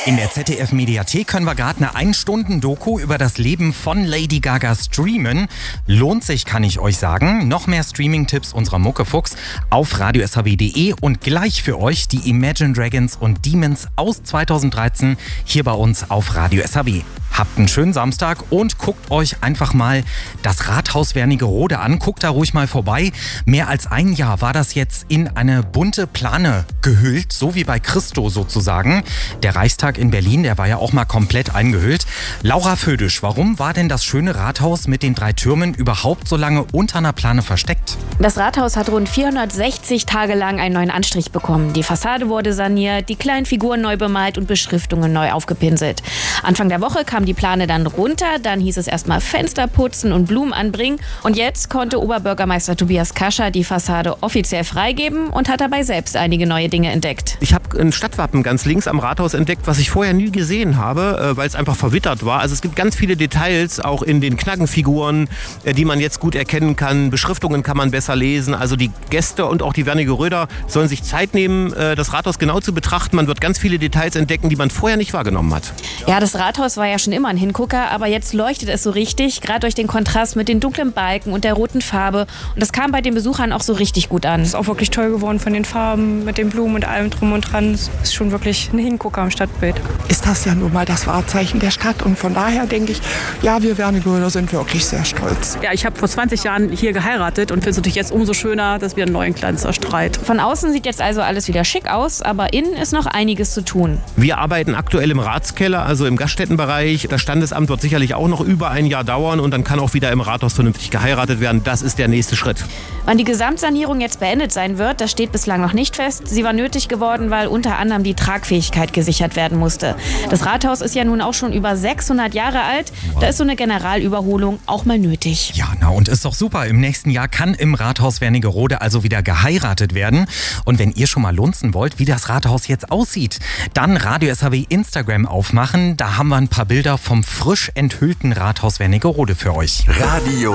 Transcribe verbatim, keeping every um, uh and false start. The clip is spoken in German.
In der Z D F-Mediathek können wir gerade eine ein-Stunden-Doku über das Leben von Lady Gaga streamen. Lohnt sich, kann ich euch sagen. Noch mehr Streaming-Tipps unserer Muckefuchs auf radio s h w punkt d e und gleich für euch die Imagine Dragons und Demons aus zweitausenddreizehn hier bei uns auf Radio S H W. Habt einen schönen Samstag und guckt euch einfach mal das Rathaus Wernigerode an. Guckt da ruhig mal vorbei. Mehr als ein Jahr war das jetzt in eine bunte Plane gehüllt, so wie bei Christo sozusagen. Der Reichstag in Berlin, der war ja auch mal komplett eingehüllt. Laura Födisch, warum war denn das schöne Rathaus mit den drei Türmen überhaupt so lange unter einer Plane versteckt? Das Rathaus hat rund vierhundertsechzig Tage lang einen neuen Anstrich bekommen. Die Fassade wurde saniert, die kleinen Figuren neu bemalt und Beschriftungen neu aufgepinselt. Anfang der Woche kam die Plane dann runter, dann hieß es erstmal Fenster putzen und Blumen anbringen. Und jetzt konnte Oberbürgermeister Tobias Kascher die Fassade offiziell freigeben und hat dabei selbst einige neue Dinge entdeckt. Ich habe ein Stadtwappen ganz links am Rathaus entdeckt, was ich vorher nie gesehen habe, weil es einfach verwittert war. Also es gibt ganz viele Details, auch in den Knaggenfiguren, die man jetzt gut erkennen kann. Beschriftungen kann man besser lesen. Also die Gäste und auch die Wernigeröder sollen sich Zeit nehmen, das Rathaus genau zu betrachten. Man wird ganz viele Details entdecken, die man vorher nicht wahrgenommen hat. Ja, das Rathaus war ja schon immer ein Hingucker, aber jetzt leuchtet es so richtig, gerade durch den Kontrast mit den dunklen Balken und der roten Farbe. Und das kam bei den Besuchern auch so richtig gut an. Es ist auch wirklich toll geworden von den Farben, mit den Blumen und allem drum und dran. Es ist schon wirklich ein Hingucker am Stadtbild. Ist das ja nun mal das Wahrzeichen der Stadt und von daher denke ich, ja, wir Wernigeröder sind wirklich sehr stolz. Ja, ich habe vor zwanzig Jahren hier geheiratet und finde es natürlich jetzt umso schöner, dass wir einen neuen Glanz erstrahlt. Von außen sieht jetzt also alles wieder schick aus, aber innen ist noch einiges zu tun. Wir arbeiten aktuell im Ratskeller, also im Gaststättenbereich. Das Standesamt wird sicherlich auch noch über ein Jahr dauern und dann kann auch wieder im Rathaus vernünftig geheiratet werden. Das ist der nächste Schritt. Wann die Gesamtsanierung jetzt beendet sein wird, das steht bislang noch nicht fest. Sie war nötig geworden, weil unter anderem die Tragfähigkeit gesichert werden musste. Das Rathaus ist ja nun auch schon über sechshundert Jahre alt. Wow. Da ist so eine Generalüberholung auch mal nötig. Ja, na und ist doch super. Im nächsten Jahr kann im Rathaus Wernigerode also wieder geheiratet werden. Und wenn ihr schon mal lunzen wollt, wie das Rathaus jetzt aussieht, dann Radio S H W Instagram aufmachen. Da haben wir ein paar Bilder vom frisch enthüllten Rathaus Wernigerode für euch. Radio